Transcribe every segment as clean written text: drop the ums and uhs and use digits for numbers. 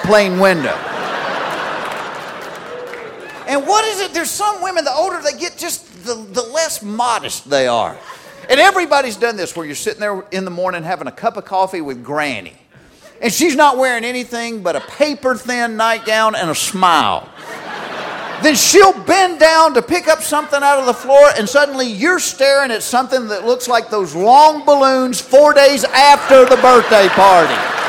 plane window. And what is it? There's some women, the older they get, just the less modest they are. And everybody's done this, where you're sitting there in the morning having a cup of coffee with Granny. And she's not wearing anything but a paper-thin nightgown and a smile. Then she'll bend down to pick up something out of the floor, and suddenly you're staring at something that looks like those long balloons 4 days after the birthday party.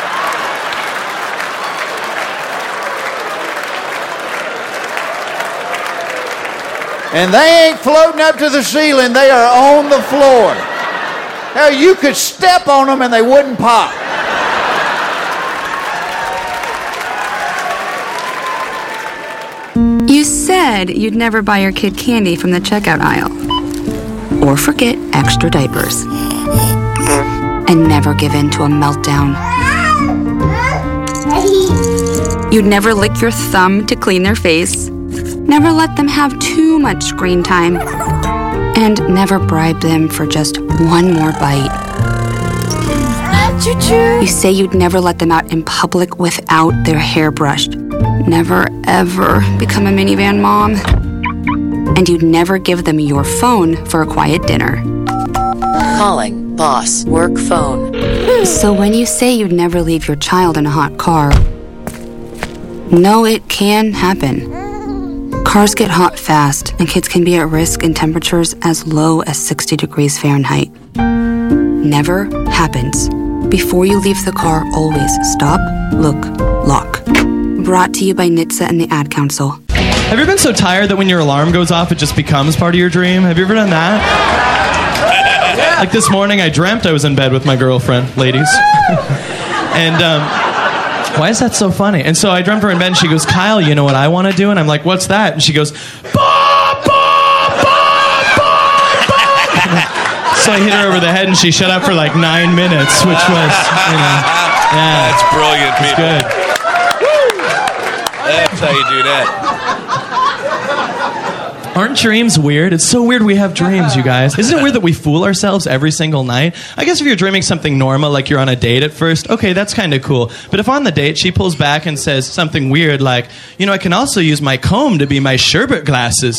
And they ain't floating up to the ceiling, they are on the floor. Hell, you could step on them and they wouldn't pop. You said you'd never buy your kid candy from the checkout aisle. Or forget extra diapers. And never give in to a meltdown. You'd never lick your thumb to clean their face. Never let them have too much screen time. And never bribe them for just one more bite. You say you'd never let them out in public without their hair brushed. Never, ever become a minivan mom. And you'd never give them your phone for a quiet dinner. Calling boss work phone. So when you say you'd never leave your child in a hot car, no, it can happen. Cars get hot fast, and kids can be at risk in temperatures as low as 60 degrees Fahrenheit. Never happens. Before you leave the car, always stop, look, lock. Brought to you by NHTSA and the Ad Council. Have you ever been so tired that when your alarm goes off, it just becomes part of your dream? Have you ever done that? Like this morning, I dreamt I was in bed with my girlfriend, ladies. And, why is that so funny? And so I dreamt her in bed, and she goes, Kyle, you know what I want to do? And I'm like, what's that? And she goes, bah, bah, bah, bah, bah. So I hit her over the head, and she shut up for like 9 minutes, which was, yeah. That's brilliant, people. Good. That's how you do that. Aren't dreams weird? It's so weird we have dreams, you guys. Isn't it weird that we fool ourselves every single night? I guess if you're dreaming something normal, like you're on a date at first, okay, that's kind of cool. But if on the date she pulls back and says something weird like, you know, I can also use my comb to be my sherbet glasses.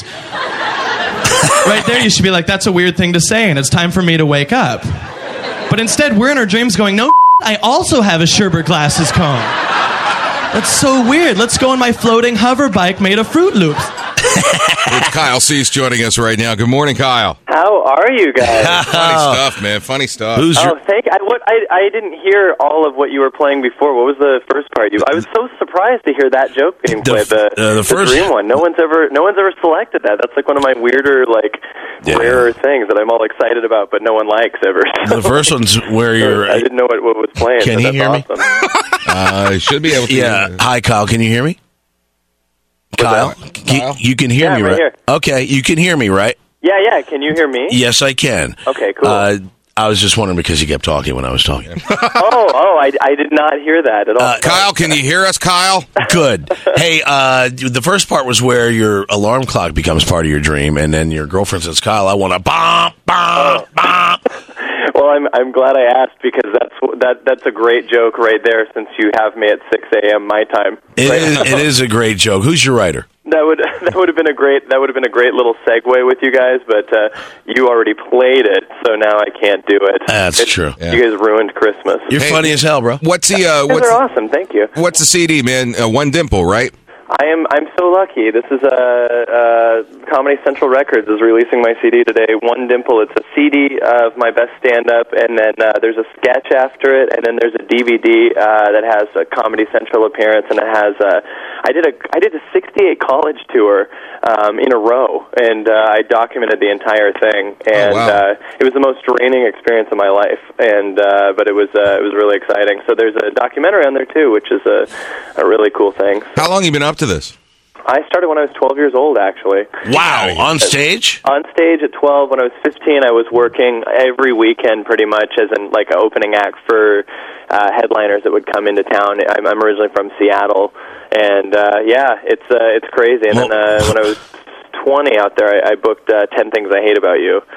Right there, you should be like, that's a weird thing to say, and it's time for me to wake up. But instead, we're in our dreams going, no, I also have a sherbet glasses comb. That's so weird. Let's go on my floating hover bike made of Fruit Loops. It's Kyle Cease joining us right now. Good morning, Kyle. How are you guys? Funny stuff, man. Funny stuff. I didn't hear all of what you were playing before. What was the first part? I was so surprised to hear that joke being played. The first dream one. No one's ever selected that. That's like one of my weirder, rarer things that I'm all excited about, but no one likes ever. The first one's where you're. I didn't know what was playing. Can you hear awesome. me? Should be able to. Yeah. Hi, Kyle. Can you hear me? Kyle, you can hear me, right? Here. Okay, you can hear me, right? Yeah. Can you hear me? Yes, I can. Okay, cool. I was just wondering because you kept talking when I was talking. I did not hear that at all. Kyle, can you hear us, Kyle? Good. Hey, the first part was where your alarm clock becomes part of your dream, and then your girlfriend says, Kyle, I want to bomb, bomb, bomb. Well, I'm glad I asked because that's a great joke right there. Since you have me at 6 a.m. my time. It is a great joke. Who's your writer? That would have been a great little segue with you guys, but you already played it, so now I can't do it. That's true. Yeah. You guys ruined Christmas. You're funny as hell, bro. What's the? They're awesome. Thank you. What's the CD, man? One Dimple, right? I'm so lucky. This is Comedy Central Records is releasing my CD today. One Dimple. It's a CD of my best stand-up, and then there's a sketch after it, and then there's a DVD that has a Comedy Central appearance, and it has I did a 68 college tour in a row, and I documented the entire thing, and it was the most draining experience of my life, and but it was really exciting. So there's a documentary on there too, which is a really cool thing. How long have you been up to this? I started when I was 12 years old, actually. Wow, on stage? On stage at 12. When I was 15, I was working every weekend pretty much as an opening act for headliners that would come into town. I'm originally from Seattle, and it's crazy. And then when I was 20 out there, I booked 10 Things I Hate About You,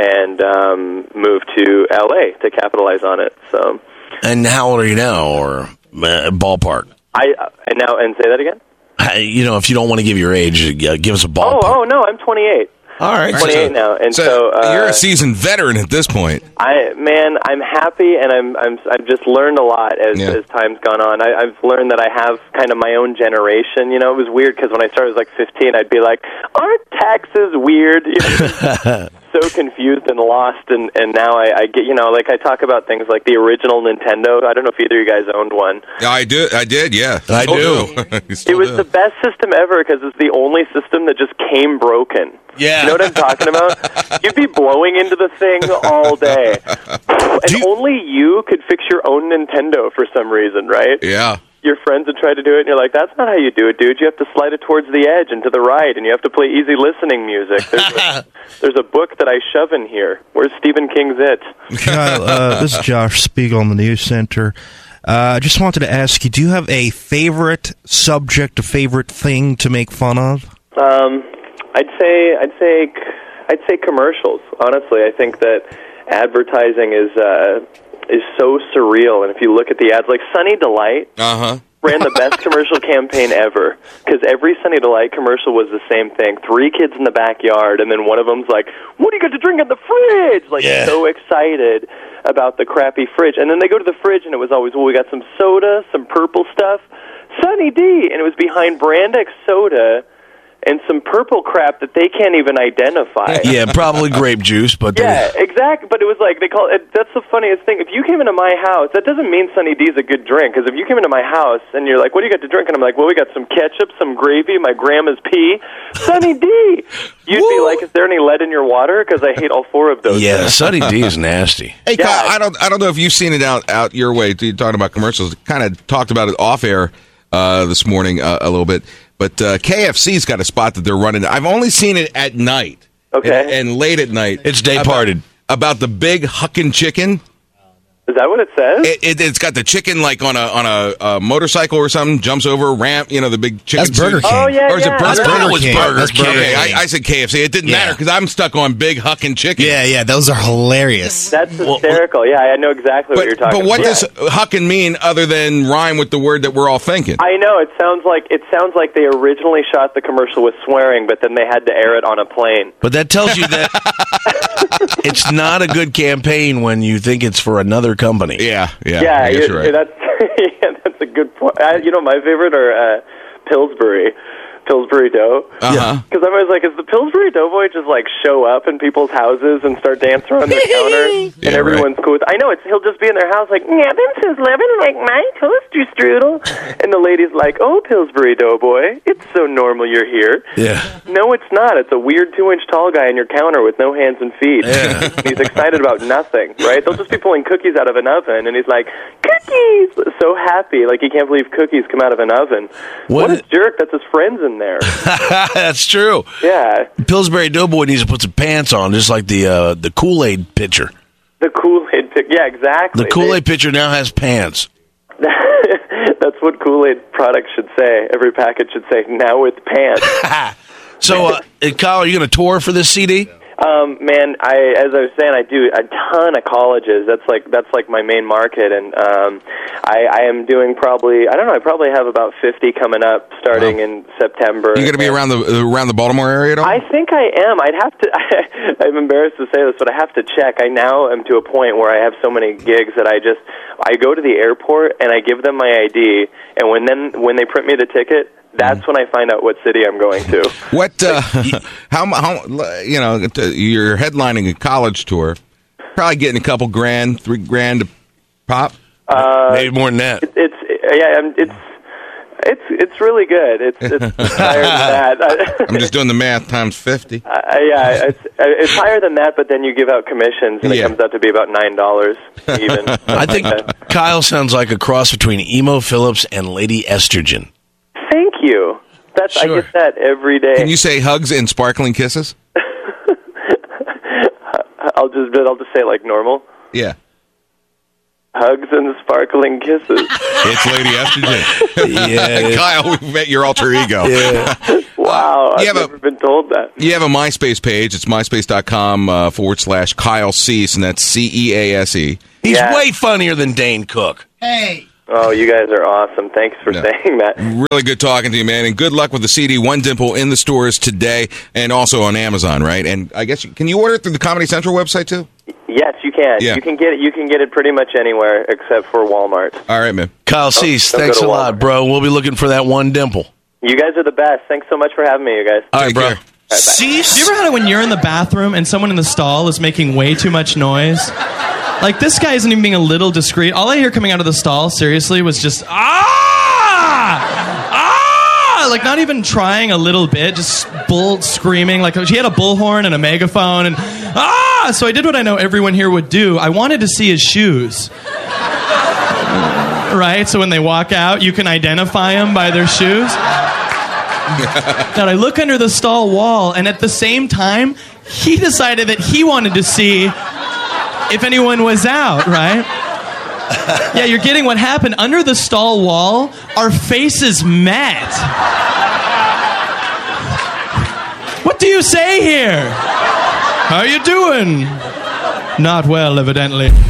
and moved to L.A. to capitalize on it. So. And how old are you now, or ballpark? And say that again? If you don't want to give your age, give us a ballpark. Oh, no, I'm 28. All right. 28 now, and so you're a seasoned veteran at this point. I'm happy, and I've just learned a lot as time's gone on. I've learned that I have kind of my own generation. It was weird because when I started, I was like 15. I'd be like, "Aren't taxes weird?" So confused and lost, and now I get, I talk about things like the original Nintendo. I don't know if either of you guys owned one. Yeah, I did, yeah. I do. It was the best system ever because it's the only system that just came broken. Yeah. You know what I'm talking about? You'd be blowing into the thing all day. And only you could fix your own Nintendo for some reason, right? Yeah. Your friends would try to do it, and you're like, that's not how you do it, dude. You have to slide it towards the edge and to the right, and you have to play easy listening music. There's a book that I shove in here. Where's Stephen King's It? Kyle, this is Josh Spiegel on the News Center. I just wanted to ask you, do you have a favorite subject, a favorite thing to make fun of? I'd say commercials. Honestly, I think that advertising is so surreal, and if you look at the ads, like Sunny Delight ran the best commercial campaign ever, because every Sunny Delight commercial was the same thing: 3 kids in the backyard, and then one of them's like, "What do you got to drink in the fridge?" So excited about the crappy fridge, and then they go to the fridge, and it was always, "Well, we got some soda, some purple stuff, Sunny D," and it was behind Brand X soda and some purple crap that they can't even identify. Yeah, probably grape juice, but... Yeah, exactly, but it was like, they call it, that's the funniest thing. If you came into my house, that doesn't mean Sunny D's a good drink, because if you came into my house and you're like, "What do you got to drink?" and I'm like, "Well, we got some ketchup, some gravy, my grandma's pea, Sunny D." You'd be like, "Is there any lead in your water?" Because I hate all 4 of those. Yeah, Sunny D is nasty. Hey, Kyle, I don't know if you've seen it out your way. You're talking about commercials. Kind of talked about it off air this morning a little bit. But KFC's got a spot that they're running. I've only seen it at night. Okay. And late at night. It's day parted. About the big huckin' chicken. Is that what it says? It's got the chicken like on a motorcycle or something, jumps over a ramp, the big chicken. That's Burger King. Oh, yeah, Or is it Burger King? Burger King. That's Burger Okay, King. I said KFC. It didn't matter because I'm stuck on big huckin' chicken. Yeah, those are hilarious. That's hysterical. Yeah, I know exactly what you're talking about. But what does huckin' mean other than rhyme with the word that we're all thinking? I know, it sounds like they originally shot the commercial with swearing, but then they had to air it on a plane. But that tells you that it's not a good campaign when you think it's for another company. Yeah, Yeah, I guess you're right. That's a good point. My favorite are Pillsbury Dough. Because I'm always like, is the Pillsbury Doughboy just show up in people's houses and start dancing around their counter, and everyone's cool with it? I know, he'll just be in their house like, "Yeah, this is living like my toaster strudel," and the lady's like, "Oh, Pillsbury Doughboy, it's so normal you're here." Yeah. No, it's not. It's a weird 2-inch tall guy on your counter with no hands and feet. Yeah. And he's excited about nothing, right? They'll just be pulling cookies out of an oven, and he's like, "Cookies!" So happy, like he can't believe cookies come out of an oven. What a jerk. That's his friends in there. That's true. Yeah. Pillsbury Doughboy needs to put some pants on, just like the Kool-Aid pitcher. The Kool-Aid pitcher. Yeah, exactly. The Kool-Aid pitcher now has pants. That's what Kool-Aid products should say. Every package should say, "Now with pants." So, Kyle, are you going to tour for this CD? Man, as I was saying, I do a ton of colleges. That's like my main market, and I am doing probably, I probably have about 50 coming up starting in September. You going to be around the Baltimore area at all? I think I am. I'd have to. I'm embarrassed to say this, but I have to check. I now am to a point where I have so many gigs that I go to the airport and I give them my ID, and when they print me the ticket, that's when I find out what city I'm going to. What? How? You're headlining a college tour. Probably getting a couple grand, $3,000 to pop. Maybe more than that. It's really good. It's higher than that. I'm just doing the math times 50. It's higher than that, but then you give out commissions, and it comes out to be about $9 even. I think Kyle sounds like a cross between Emo Phillips and Lady Estrogen. Thank you. Sure. I get that every day. Can you say hugs and sparkling kisses? I'll just say it like normal. Yeah. Hugs and sparkling kisses. It's Lady Estrogen. Yeah. Kyle, we met your alter ego. Yeah. Wow, I've never been told that. You have a MySpace page. It's myspace.com/Kyle Cease, and that's CEASE. He's way funnier than Dane Cook. Hey. Oh, you guys are awesome. Thanks for saying that. Really good talking to you, man. And good luck with the CD, One Dimple, in the stores today and also on Amazon, right? And I guess, can you order it through the Comedy Central website, too? Yes, you can. Yeah. You can get it pretty much anywhere except for Walmart. All right, man. Kyle Cease, thanks a lot, bro. We'll be looking for that One Dimple. You guys are the best. Thanks so much for having me, you guys. All right, bro. Cease? Have you ever had it when you're in the bathroom and someone in the stall is making way too much noise? Like, this guy isn't even being a little discreet. All I hear coming out of the stall, seriously, was just, like, not even trying a little bit, just bull screaming. Like, he had a bullhorn and a megaphone, and, so I did what I know everyone here would do. I wanted to see his shoes. Right? So when they walk out, you can identify them by their shoes. Now, I look under the stall wall, and at the same time, he decided that he wanted to see if anyone was out, right? Yeah, you're getting what happened. Under the stall wall, our faces met. What do you say here? How you doing? Not well, evidently.